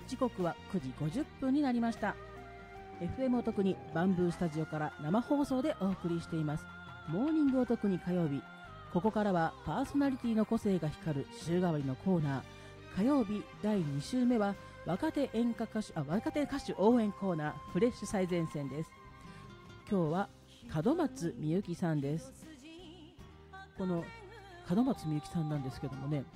時刻は9時50分になりました。 FM お得にバンブースタジオから生放送でお送りしていますモーニングお得に火曜日。ここからはパーソナリティの個性が光る週替わりのコーナー。火曜日第2週目は若手歌手応援コーナー、フレッシュ最前線です。今日は門松みゆきさんです。この門松みゆきさんなんですけどもね、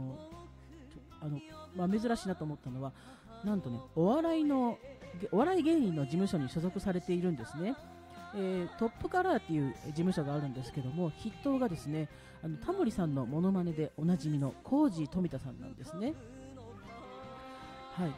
珍しいなと思ったのは、なんとね、お笑い芸人の事務所に所属されているんですね。トップカラーっていう事務所があるんですけども、筆頭がですね、タモリさんのモノマネでおなじみのコージー富田さんなんですね。はい、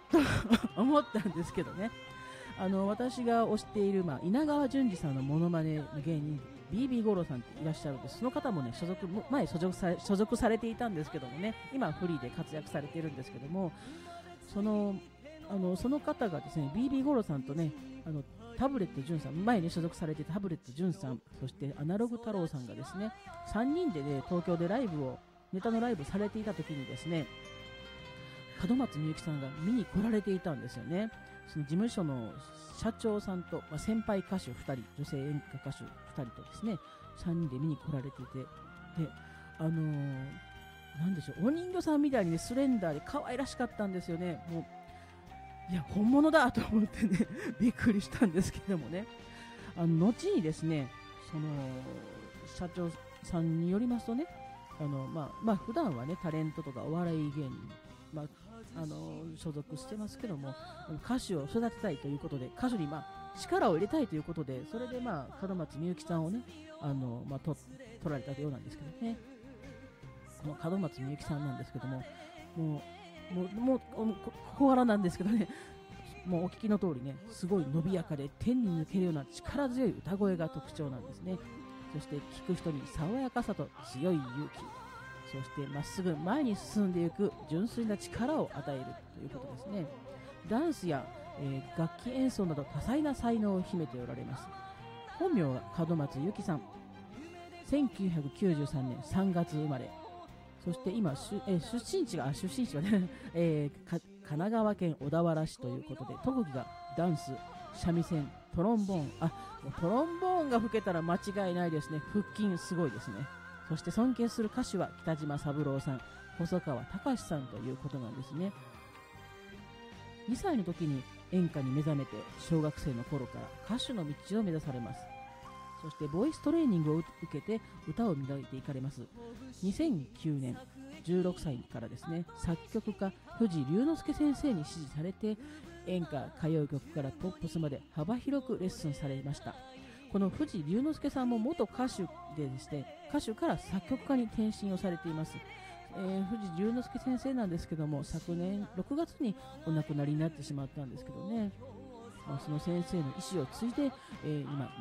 と思ったんですけどね、私が推している、稲川淳二さんのモノマネの芸人 BB 五郎さんっていらっしゃるんです。その方もね、前所属されていたんですけどもね、今フリーで活躍されているんですけども、その方がですね、 BB 五郎さんとね、タブレット淳さん、前に所属されていたタブレット淳さん、そしてアナログ太郎さんがですね、3人でね、東京でネタのライブされていた時にですね、門松みゆきさんが見に来られていたんですよね。その事務所の社長さんと、先輩歌手2人、女性演歌歌手2人とですね、3人で見に来られていて、で、なんでしょう、お人形さんみたいに、ね、スレンダーで可愛らしかったんですよね。もう、いや、本物だと思ってねびっくりしたんですけどもね、後にですね、その社長さんによりますとね、普段はね、タレントとかお笑い芸人、所属してますけども、歌手を育てたいということで、歌手に力を入れたいということで、それで門松みゆきさんをね、取られたようなんですけどね。この門松みゆきさんなんですけども、もう小柄なんですけどね、もうお聞きの通りね、すごい伸びやかで天に抜けるような力強い歌声が特徴なんですね。そして聴く人に爽やかさと強い勇気、そしてまっすぐ前に進んでいく純粋な力を与えるということですね。ダンスや、楽器演奏など多彩な才能を秘めておられます。本名は門松ゆきさん、1993年3月生まれ。そして今出身地はね、神奈川県小田原市ということで、特技がダンス、三味線、トロンボーン。トロンボーンが吹けたら間違いないですね。腹筋すごいですね。そして尊敬する歌手は北島三郎さん、細川隆さんということなんですね。2歳の時に演歌に目覚めて、小学生の頃から歌手の道を目指されます。そしてボイストレーニングを受けて歌を磨いていかれます。2009年16歳からですね、作曲家藤龍之介先生に師事されて、演歌歌謡曲からポップスまで幅広くレッスンされました。この藤龍之介さんも元歌手でですね、歌手から作曲家に転身をされています。藤龍之介先生なんですけども、昨年6月にお亡くなりになってしまったんですけどね、その先生の意思を継いで、今